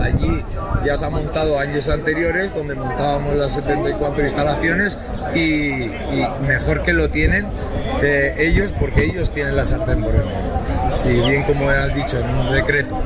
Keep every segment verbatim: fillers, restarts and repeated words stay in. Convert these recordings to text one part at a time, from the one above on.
allí ya se ha montado años anteriores, donde montábamos las setenta y cuatro instalaciones y, y mejor que lo tienen eh, ellos, porque ellos tienen la sartén por el mango. Si bien, como has dicho en un decreto,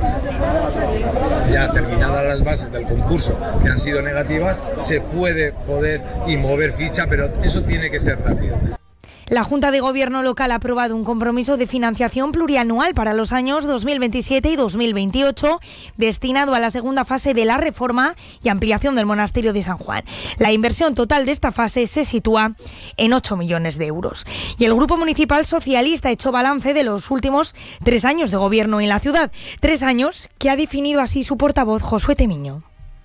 ya terminadas las bases del concurso que han sido negativas, se puede poder y mover ficha, pero eso tiene que ser rápido. La Junta de Gobierno local ha aprobado un compromiso de financiación plurianual para los años dos mil veintisiete y dos mil veintiocho, destinado a la segunda fase de la reforma y ampliación del monasterio de San Juan. La inversión total de esta fase se sitúa en ocho millones de euros. Y el Grupo Municipal Socialista ha hecho balance de los últimos tres años de gobierno en la ciudad. Tres años que ha definido así su portavoz, Josué Temiño.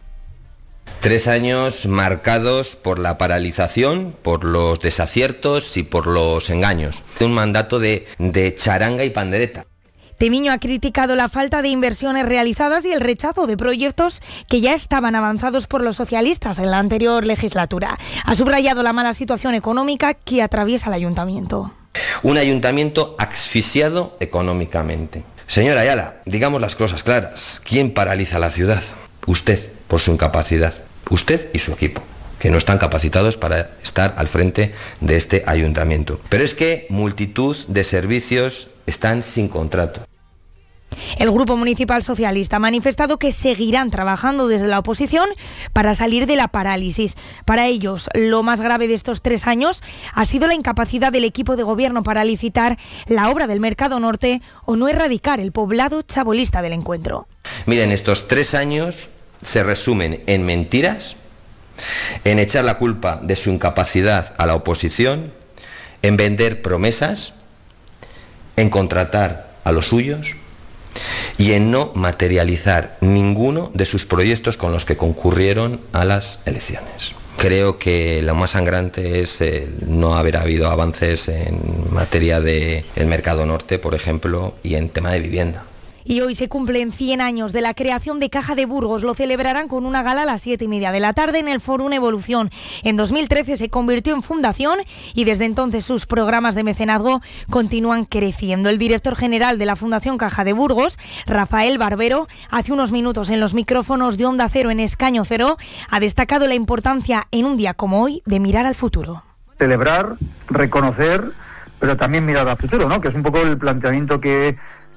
Tres años marcados por la paralización, por los desaciertos y por los engaños. Un mandato de, de charanga y pandereta. Temiño ha criticado la falta de inversiones realizadas y el rechazo de proyectos que ya estaban avanzados por los socialistas en la anterior legislatura. Ha subrayado la mala situación económica que atraviesa el ayuntamiento. Un ayuntamiento asfixiado económicamente. Señora Ayala, digamos las cosas claras. ¿Quién paraliza la ciudad? Usted, por su incapacidad. Usted y su equipo, que no están capacitados para estar al frente de este ayuntamiento. Pero es que multitud de servicios están sin contrato. El Grupo Municipal Socialista ha manifestado que seguirán trabajando desde la oposición para salir de la parálisis. Para ellos, lo más grave de estos tres años ha sido la incapacidad del equipo de gobierno para licitar la obra del Mercado Norte o no erradicar el poblado chabolista del encuentro. Miren, estos tres años se resumen en mentiras, en echar la culpa de su incapacidad a la oposición, en vender promesas, en contratar a los suyos y en no materializar ninguno de sus proyectos con los que concurrieron a las elecciones. Creo que lo más sangrante es eh, no haber habido avances en materia del Mercado Norte, por ejemplo, y en tema de vivienda. Y hoy se cumplen cien años de la creación de Caja de Burgos. Lo celebrarán con una gala a las siete y media de la tarde en el Fórum Evolución. En dos mil trece se convirtió en fundación y desde entonces sus programas de mecenazgo continúan creciendo. El director general de la Fundación Caja de Burgos, Rafael Barbero, hace unos minutos en los micrófonos de Onda Cero en Escaño Cero, ha destacado la importancia en un día como hoy de mirar al futuro. Celebrar, reconocer, pero también mirar al futuro, ¿no? Que es un poco el planteamiento que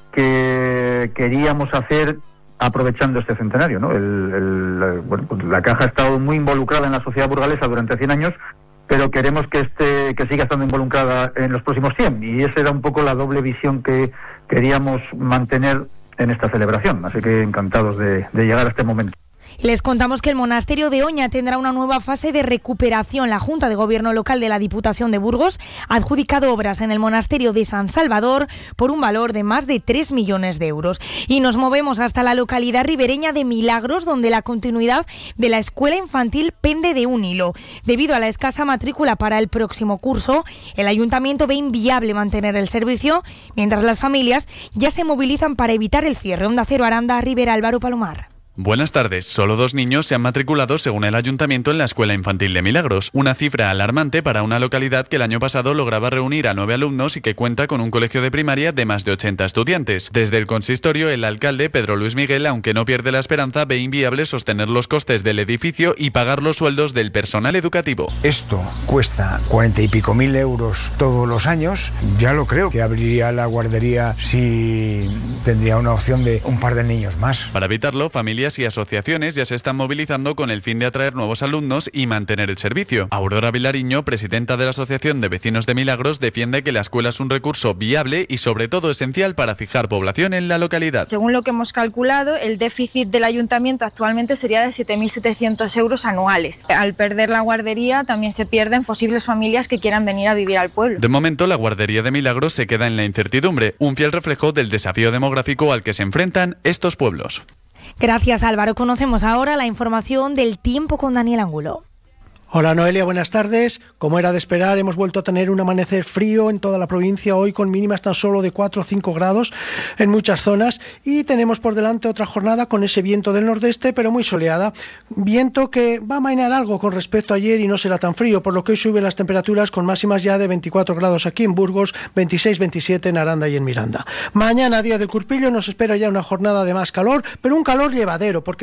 que queríamos hacer aprovechando este centenario, ¿no? El, el, bueno, pues la Caja ha estado muy involucrada en la sociedad burgalesa durante cien años, pero queremos que este que siga estando involucrada en los próximos cien, y esa era un poco la doble visión que queríamos mantener en esta celebración, así que encantados de, de llegar a este momento. Les contamos que el monasterio de Oña tendrá una nueva fase de recuperación. La Junta de Gobierno Local de la Diputación de Burgos ha adjudicado obras en el monasterio de San Salvador por un valor de más de tres millones de euros. Y nos movemos hasta la localidad ribereña de Milagros, donde la continuidad de la escuela infantil pende de un hilo. Debido a la escasa matrícula para el próximo curso, el ayuntamiento ve inviable mantener el servicio, mientras las familias ya se movilizan para evitar el cierre. Onda Cero, Aranda, Rivera, Álvaro Palomar. Buenas tardes. Solo dos niños se han matriculado según el Ayuntamiento en la Escuela Infantil de Milagros, una cifra alarmante para una localidad que el año pasado lograba reunir a nueve alumnos y que cuenta con un colegio de primaria de más de ochenta estudiantes. Desde el consistorio, el alcalde, Pedro Luis Miguel, aunque no pierde la esperanza, ve inviable sostener los costes del edificio y pagar los sueldos del personal educativo. Esto cuesta cuarenta y pico mil euros todos los años. Ya lo creo que abriría la guardería si tendría una opción de un par de niños más. Para evitarlo, familias y asociaciones ya se están movilizando con el fin de atraer nuevos alumnos y mantener el servicio. Aurora Vilariño, presidenta de la Asociación de Vecinos de Milagros, defiende que la escuela es un recurso viable y sobre todo esencial para fijar población en la localidad. Según lo que hemos calculado, el déficit del ayuntamiento actualmente sería de siete mil setecientos euros anuales. Al perder la guardería también se pierden posibles familias que quieran venir a vivir al pueblo. De momento, la guardería de Milagros se queda en la incertidumbre, un fiel reflejo del desafío demográfico al que se enfrentan estos pueblos. Gracias, Álvaro. Conocemos ahora la información del tiempo con Daniel Angulo. Hola Noelia, buenas tardes. Como era de esperar, hemos vuelto a tener un amanecer frío en toda la provincia hoy, con mínimas tan solo de cuatro o cinco grados en muchas zonas, y tenemos por delante otra jornada con ese viento del nordeste, pero muy soleada. Viento que va a amainar algo con respecto a ayer y no será tan frío, por lo que hoy suben las temperaturas con máximas ya de veinticuatro grados aquí en Burgos, veintiséis veintisiete en Aranda y en Miranda. Mañana, día del Curpillo, nos espera ya una jornada de más calor, pero un calor llevadero, porque